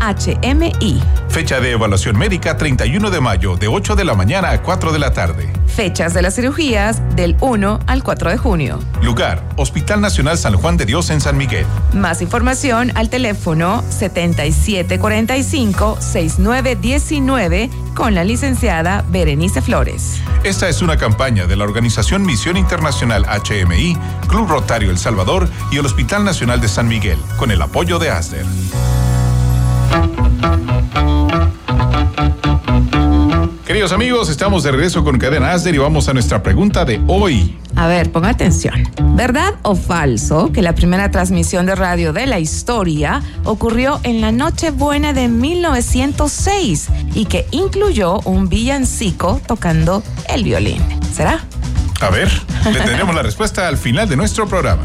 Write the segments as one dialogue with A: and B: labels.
A: HMI.
B: Fecha de evaluación médica 31 de mayo de 8 de la mañana a 4 de la tarde.
A: Fechas de las cirugías del 1 al 4 de junio.
B: Lugar, Hospital Nacional San Juan de Dios en San Miguel.
A: Más información al teléfono 7745-6919 con la licenciada Berenice Flores.
B: Esta es una campaña de la Organización Misión Internacional HMI, Club Rotario El Salvador y el Hospital Nacional de San Miguel, con el apoyo de ASDER. Queridos amigos, estamos de regreso con Cadena ASDER y vamos a nuestra pregunta de hoy.
A: A ver, ponga atención. ¿Verdad o falso que la primera transmisión de radio de la historia ocurrió en la Nochebuena de 1906 y que incluyó un villancico tocando el violín? ¿Será?
B: A ver, le tendremos la respuesta al final de nuestro programa.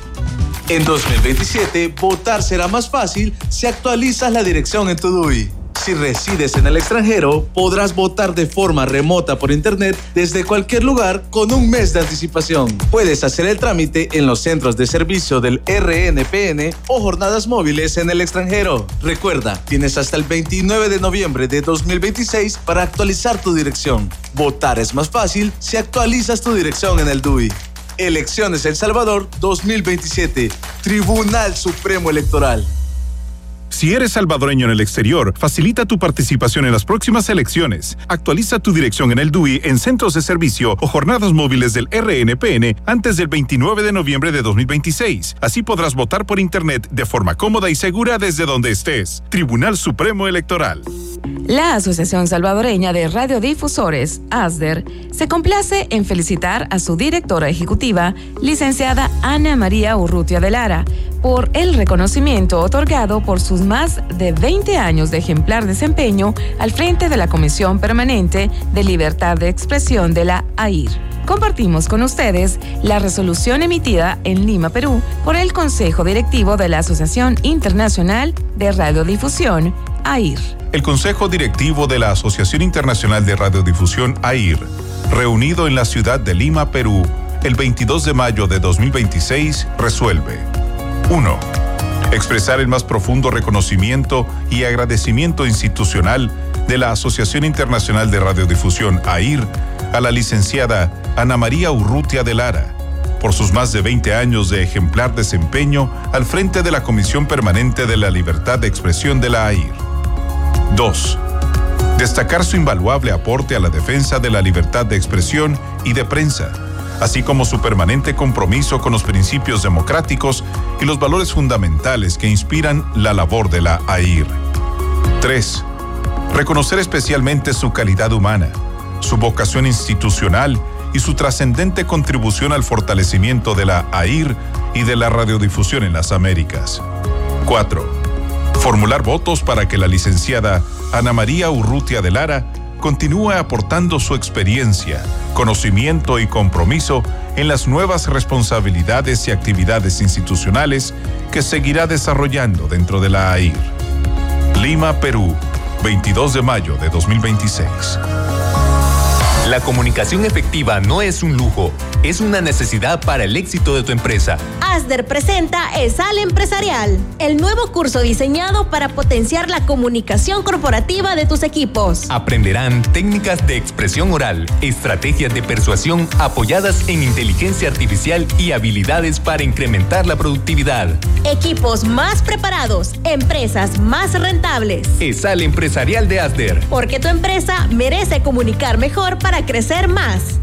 C: En 2027, votar será más fácil si actualizas la dirección en tu DUI. Si resides en el extranjero, podrás votar de forma remota por internet desde cualquier lugar con un mes de anticipación. Puedes hacer el trámite en los centros de servicio del RNPN o jornadas móviles en el extranjero. Recuerda, tienes hasta el 29 de noviembre de 2026 para actualizar tu dirección. Votar es más fácil si actualizas tu dirección en el DUI. Elecciones El Salvador 2027. Tribunal Supremo Electoral.
B: Si eres salvadoreño en el exterior, facilita tu participación en las próximas elecciones. Actualiza tu dirección en el DUI en centros de servicio o jornadas móviles del RNPN antes del 29 de noviembre de 2026. Así podrás votar por internet de forma cómoda y segura desde donde estés. Tribunal Supremo Electoral.
A: La Asociación Salvadoreña de Radiodifusores, ASDER, se complace en felicitar a su directora ejecutiva, licenciada Ana María Urrutia de Lara, por el reconocimiento otorgado por sus más de 20 años de ejemplar desempeño al frente de la Comisión Permanente de Libertad de Expresión de la AIR. Compartimos con ustedes la resolución emitida en Lima, Perú, por el Consejo Directivo de la Asociación Internacional de Radiodifusión, AIR.
B: El Consejo Directivo de la Asociación Internacional de Radiodifusión, AIR, reunido en la ciudad de Lima, Perú, el 22 de mayo de 2026, resuelve: 1. Expresar el más profundo reconocimiento y agradecimiento institucional de la Asociación Internacional de Radiodifusión, AIR, a la licenciada Ana María Urrutia de Lara, por sus más de 20 años de ejemplar desempeño al frente de la Comisión Permanente de la Libertad de Expresión de la AIR. 2. Destacar su invaluable aporte a la defensa de la libertad de expresión y de prensa, así como su permanente compromiso con los principios democráticos y los valores fundamentales que inspiran la labor de la AIR. 3. Reconocer especialmente su calidad humana, su vocación institucional y su trascendente contribución al fortalecimiento de la AIR y de la radiodifusión en las Américas. 4. Formular votos para que la licenciada Ana María Urrutia de Lara continúe aportando su experiencia, conocimiento y compromiso en las nuevas responsabilidades y actividades institucionales que seguirá desarrollando dentro de la AIR. Lima, Perú, 22 de mayo de 2026.
D: La comunicación efectiva no es un lujo, es una necesidad para el éxito de tu empresa.
E: ASDER presenta ESAL Empresarial, el nuevo curso diseñado para potenciar la comunicación corporativa de tus equipos.
D: Aprenderán técnicas de expresión oral, estrategias de persuasión apoyadas en inteligencia artificial y habilidades para incrementar la productividad.
E: Equipos más preparados, empresas más rentables.
D: ESAL Empresarial de ASDER.
E: Porque tu empresa merece comunicar mejor para crecer más.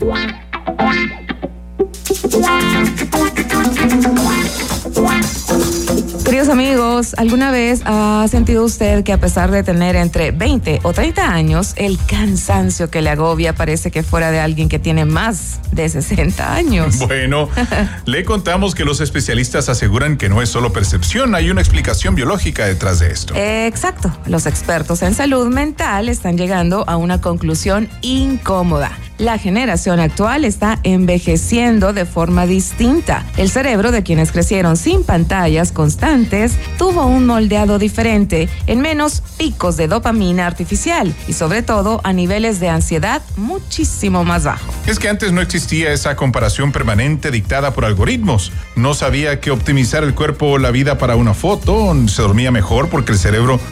A: Queridos amigos, ¿alguna vez ha sentido usted que a pesar de tener entre 20 o 30 años, el cansancio que le agobia parece que fuera de alguien que tiene más de 60 años?
B: Bueno, le contamos que los especialistas aseguran que no es solo percepción, hay una explicación biológica detrás de esto.
A: Exacto. Los expertos en salud mental están llegando a una conclusión incómoda. La generación actual está envejeciendo de forma distinta. El cerebro de quienes crecieron sin pantallas constantes tuvo un moldeado diferente, en menos picos de dopamina artificial y sobre todo a niveles de ansiedad muchísimo más bajos.
B: Es que antes no existía esa comparación permanente dictada por algoritmos. No sabía que optimizar el cuerpo o la vida para una foto se dormía mejor porque el cerebro